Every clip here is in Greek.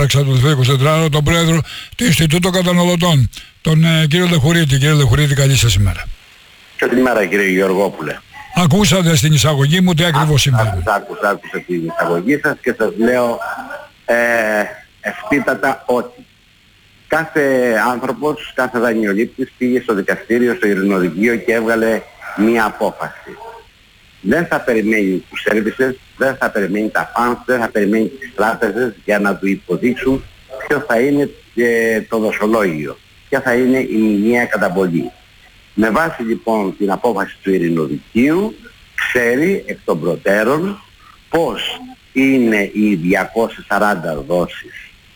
Του 24 τον πρόεδρο του Ινστιτούτου Καταναλωτών, τον κύριο Λεχουρίτη. Κύριε Λεχουρίτη, καλή σας ημέρα. Καλημέρα κύριε Γεωργόπουλε. Ακούσατε στην εισαγωγή μου τι ακριβώς συμβαίνει. Άκουσα την εισαγωγή σας και σας λέω ευθύτατα ότι κάθε άνθρωπος, κάθε δανειολήπτης πήγε στο δικαστήριο, στο ειρηνοδικείο και έβγαλε μία απόφαση. Δεν θα περιμένει τους services, δεν θα περιμένει τα funds, δεν θα περιμένει τις τράπεζες για να του υποδείξουν ποιο θα είναι το δοσολόγιο, ποια θα είναι η μηνιαία καταβολή. Με βάση λοιπόν την απόφαση του ειρηνοδικείου ξέρει εκ των προτέρων πώς είναι οι 240 δόσεις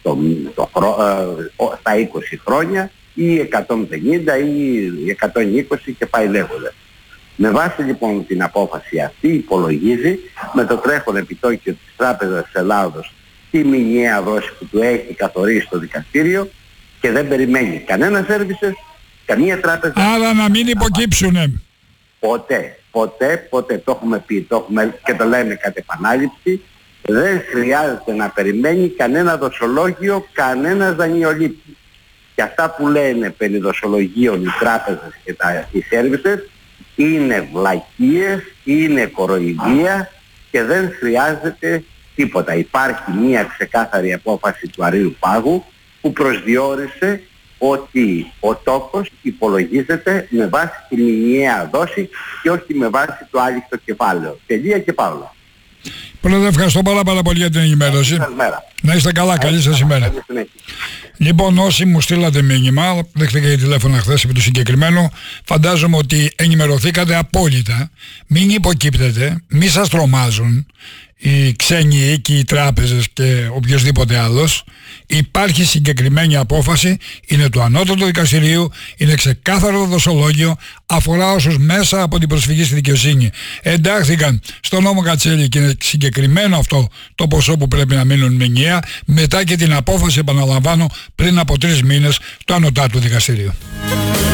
στα 20 χρόνια ή 150 ή 120 και πάει λέγοντας. Με βάση λοιπόν την απόφαση αυτή υπολογίζει με το τρέχον επιτόκιο της Τράπεζας της Ελλάδος τη μηνιαία δόση που του έχει καθορίσει το δικαστήριο και δεν περιμένει κανένα services, καμία τράπεζα. Άρα να μην υποκύψουνε. Ποτέ, το έχουμε πει, και το λέμε κατ' επανάληψη, δεν χρειάζεται να περιμένει κανένα δοσολόγιο, κανένας δανειολήπτης. Και αυτά που λένε περί δοσολογίων οι τράπεζες και οι services είναι βλακίες, είναι κοροϊδία και δεν χρειάζεται τίποτα. Υπάρχει μια ξεκάθαρη απόφαση του Αρείου Πάγου που προσδιορίσε ότι ο τόκος υπολογίζεται με βάση τη μηνιαία δόση και όχι με βάση το άλικτο κεφάλαιο. Τελεία και παύλα. Πρόεδρε, ευχαριστώ πάρα πολύ για την ενημέρωση. Να είστε καλά, καλή σας ημέρα. Λοιπόν, όσοι μου στείλατε μήνυμα, δέχτηκα για τηλέφωνα χθες επί του συγκεκριμένου, φαντάζομαι ότι ενημερωθήκατε απόλυτα. Μην υποκύπτετε, μη σας τρομάζουν οι ξένοι οίκοι, οι τράπεζες και οποιοδήποτε άλλος. Υπάρχει συγκεκριμένη απόφαση, είναι του ανώτατου δικαστηρίου, είναι ξεκάθαρο το δοσολόγιο, αφορά όσους μέσα από την προσφυγή στη δικαιοσύνη εντάχθηκαν στο νόμο Κατσέλη και είναι συγκεκριμένο αυτό το ποσό που πρέπει να μείνουν μηνιαία, μετά και την απόφαση, επαναλαμβάνω, πριν από 3 μήνες του ανωτάτου δικαστηρίου.